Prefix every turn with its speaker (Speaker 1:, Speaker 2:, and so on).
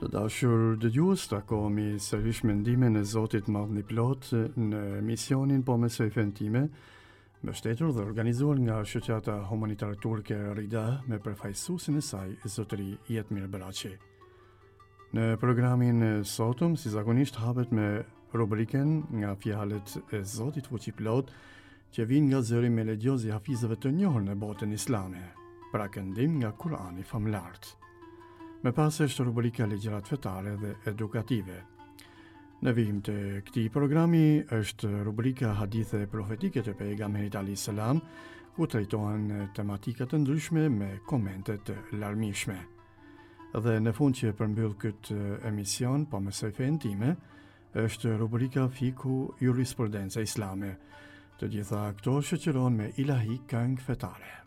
Speaker 1: Të dashur dëgjues, takohemi sërish me ndihmën e Zotit Madh i Plot në misionin Po Mesoj Fen Time, mbështetur dhe organizuar nga shoqata humanitare turke Rida me përfaqësuesin e saj, Zotëri Jetmir Braçi. Në programin e sotëm, si zakonisht, hapet me rubriken nga fjalët e Zotit Fuqiplot, që vijnë nga zëri melodios i hafizëve të njohur në botën islame, pra këndim nga Kurani famlart. Me pas është rubrika Ligjërat fetare dhe edukative. Në vijim të këtij programi është rubrika Hadithe profetike të pejgamberit alayhis salam, ku trajtohen tematika të ndryshme me komente të larmishme. Dhe në fund që përmbyll këtë emision Po Mesoj Fen Time, është rubrika Fiku Jurisprudenca Islame. Të gjitha këto shoqërohen me ilahi këngë fetare.